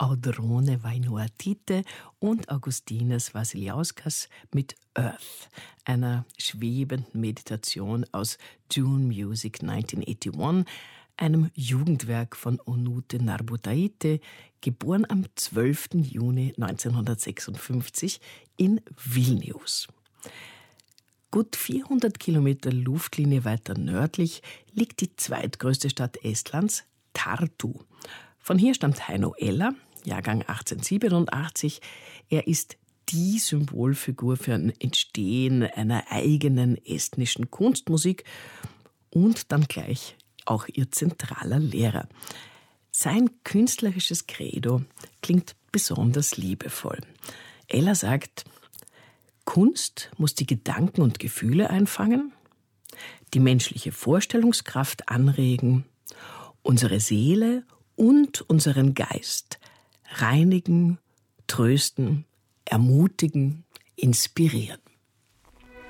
Audrone Vainoatite und Augustinas Vasiliauskas mit Earth, einer schwebenden Meditation aus June Music 1981, einem Jugendwerk von Onute Narbutaite, geboren am 12. Juni 1956 in Vilnius. Gut 400 Kilometer Luftlinie weiter nördlich liegt die zweitgrößte Stadt Estlands, Tartu. Von hier stammt Heino Eller, Jahrgang 1887. Er ist die Symbolfigur für ein Entstehen einer eigenen estnischen Kunstmusik und dann gleich auch ihr zentraler Lehrer. Sein künstlerisches Credo klingt besonders liebevoll. Eller sagt: Kunst muss die Gedanken und Gefühle einfangen, die menschliche Vorstellungskraft anregen, unsere Seele und unseren Geist reinigen, trösten, ermutigen, inspirieren.